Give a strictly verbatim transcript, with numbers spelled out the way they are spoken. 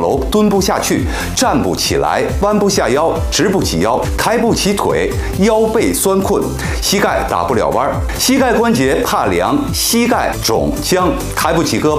楼，蹲不下去，站不起来，弯不下腰，直不起腰，抬不起腿，腰背酸困，膝盖打不了弯，膝盖关节怕凉，膝盖肿僵，抬不起胳膊。